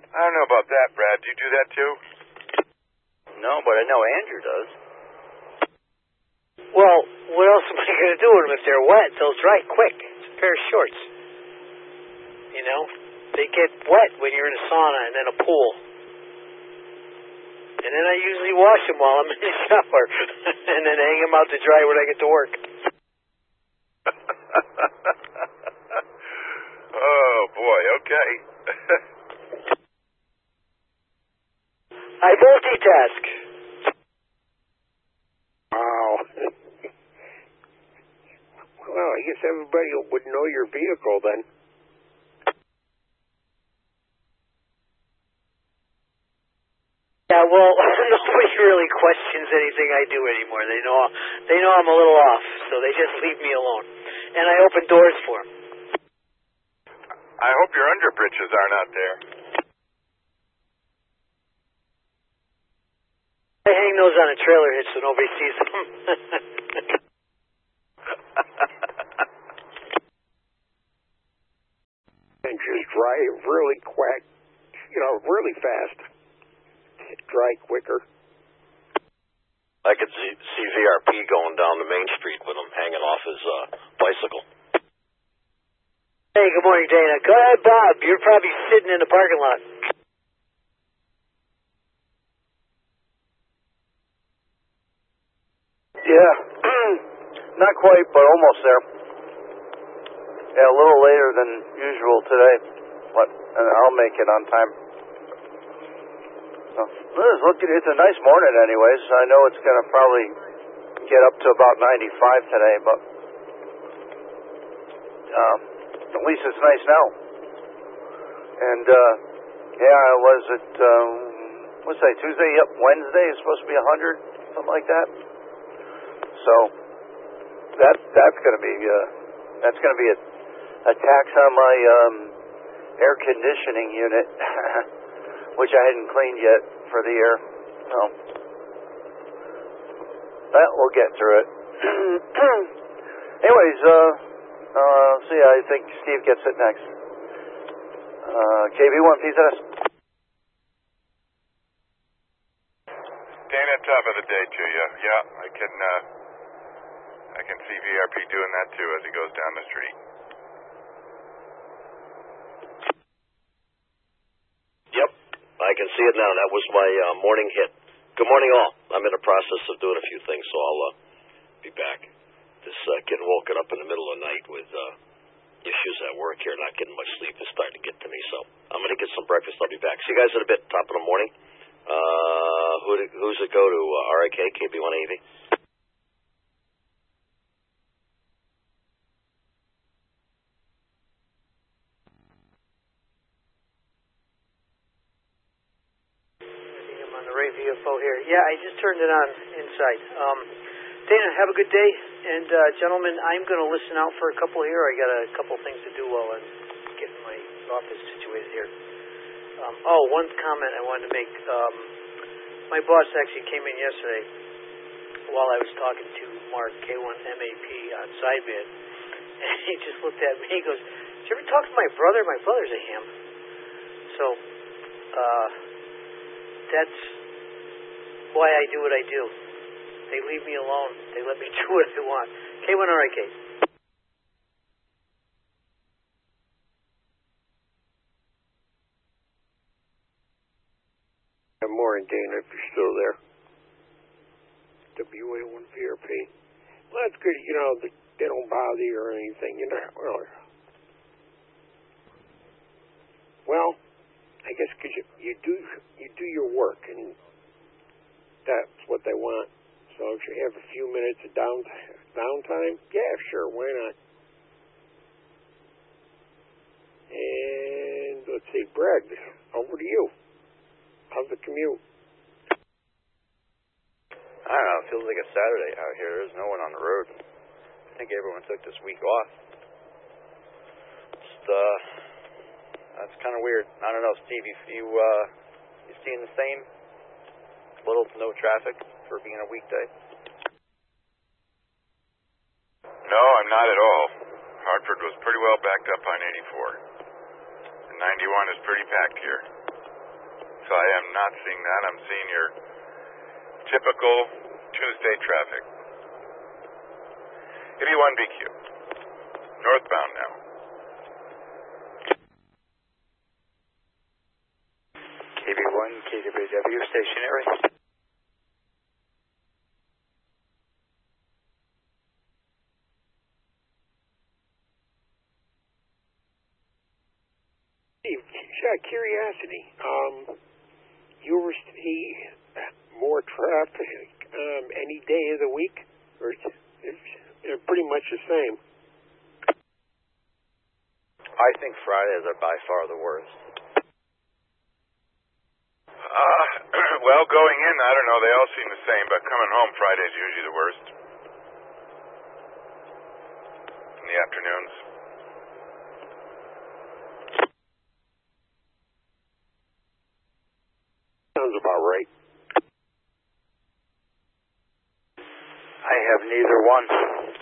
I don't know about that, Brad. Do you do that too? No, but I know Andrew does. Well, what else am I going to do with them if they're wet? They'll dry quick. It's a pair of shorts. You know? They get wet when you're in a sauna and then a pool. And then I usually wash them while I'm in the shower. And then hang them out to dry when I get to work. Oh, boy. Okay. I multitask. Wow. Well, I guess everybody would know your vehicle then. Yeah, well, nobody really questions anything I do anymore. They know I'm a little off, so they just leave me alone. And I open doors for them. I hope your underbritches aren't out there. I hang those on a trailer hitch so nobody sees them. And just dry really quick, really fast. Dry quicker. I could see VRP going down the main street with him hanging off his bicycle. Hey, good morning, Dana. Go ahead, Bob. You're probably sitting in the parking lot. Yeah, not quite, but almost there. Yeah, a little later than usual today, but I'll make it on time. So, it's a nice morning anyways. I know it's going to probably get up to about 95 today, but at least it's nice now. And, was it, what's that, Tuesday? Yep, Wednesday is supposed to be 100, something like that. So that's going to be a tax on my air conditioning unit, which I hadn't cleaned yet for the year. So we'll get through it. Anyways, see, I think Steve gets it next. KB1 PZS. Dana, top of the day to you. Yeah, I can see VRP doing that too as he goes down the street. Yep, I can see it now. That was my morning hit. Good morning, all. I'm in the process of doing a few things, so I'll be back. This getting woken up in the middle of the night with issues at work here, not getting much sleep is starting to get to me, so I'm going to get some breakfast. I'll be back. See you guys in a bit, top of the morning. Who's it go to? RIK, KB1AV? I'm on the Ray VFO here. Yeah, I just turned it on inside. Dana, have a good day. And, gentlemen, I'm going to listen out for a couple here. I got a couple things to do while I'm getting my office situated here. One comment I wanted to make. My boss actually came in yesterday while I was talking to Mark, K1MAP on sideband, and he just looked at me. He goes, "Did you ever talk to my brother? My brother's a ham." So, that's why I do what I do. They leave me alone. They let me do what I want. K1RIK. Good morning, Dana, if you're still there. WA1VRP. Well, that's good. They don't bother you or anything. Well, I guess because you do your work, and that's what they want. So if you have a few minutes of downtime, yeah, sure, why not? And let's see, Brad, over to you. How's the commute? I don't know. It feels like a Saturday out here. There's no one on the road. I think everyone took this week off. That's kind of weird. I don't know, Steve. You seeing the same? Little to no traffic for being a weekday? No, I'm not at all. Hartford was pretty well backed up on 84. And 91 is pretty packed here. I am not seeing that. I'm seeing your typical Tuesday traffic. 81BQ. Northbound now. KB1, KWW, stationary. Steve, just out of curiosity, you ever see more traffic any day of the week, or it's pretty much the same? I think Fridays are by far the worst. Well, going in, I don't know, they all seem the same, but coming home, Friday's usually the worst. In the afternoons. Sounds about right. I have neither one.